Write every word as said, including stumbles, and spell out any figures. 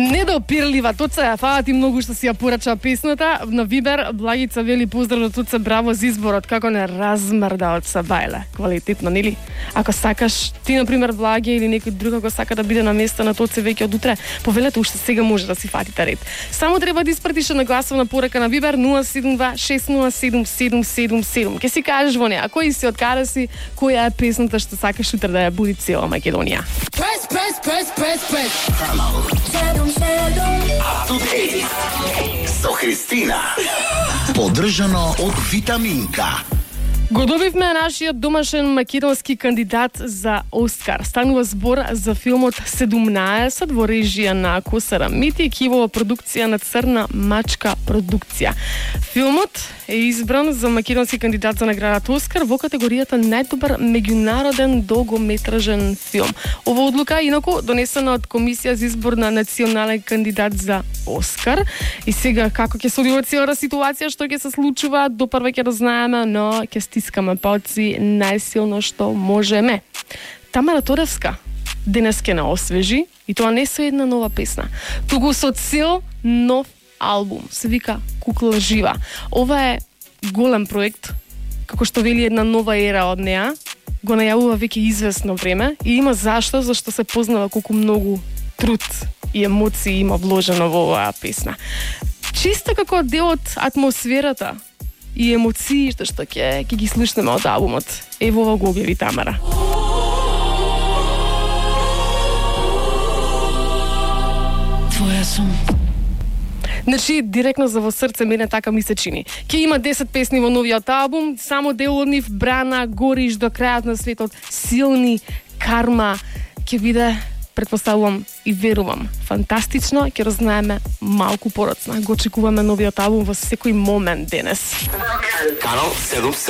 Недопирлива Туца, фала ти многу што си ја порача песната. На Вибер Благица вели поздрав до Туца, браво за изборот, како не размрда од Сабајле. Квалитетно, нели? Ако сакаш, ти например Благи или некој друг ако сака да биде на место на Туце веќе од утре, повелете уште сега може да си фатите ред. Само треба да испратиш на гласовна порака на Вибер нула седум два шест нула седум седум седум седум. Ке си кажеш во неа кој си, од каде си, која е песната што сакаш утре да ја буди цела Македонија. Press, press, press, press, press. Up to date со Христина. Поддржано од Витаминка. Го добивме нашиот домашен македонски кандидат за Оскар. Станува збор за филмот седумнаесет во режија на Косара Мити, кивова продукција на Црна мачка продукција. Филмот е избран за македонски кандидат за наградат Оскар во категоријата најдобар меѓународен долгометражен филм. Ова одлука инаку донесена од Комисија за избор на национален кандидат за Оскар. И сега како ќе се одвива целата ситуација, што ќе се случува, до прва ќе разнаеме, но ќе стискаме палци најсилно што можеме. Тамара Торевска денес ќе не освежи, и тоа не со една нова песна, туку со цел нов албум. Се вика Кукла жива. Ова е голем проект, како што вели една нова ера од неа, го најавува веќе известно време и има зашто, зашто се познава колку многу труд и емоции има вложено во оваа песна. Чисто како дел од атмосферата и емоциите што ќе ќе ги слушнеме од албумот. Ево ова го објави Тамара. Твоја сум. Значи, директно за во срце мене така ми се чини. Ќе има десет песни во новиот албум, само дел од нив Брана, Гориш до крајот на светот, Силни, Карма, ќе биде, претпоставувам и верувам, фантастично, ќе разнаеме малку пороцна. Го очекуваме новиот албум во секој момент денес. Канал седум седум.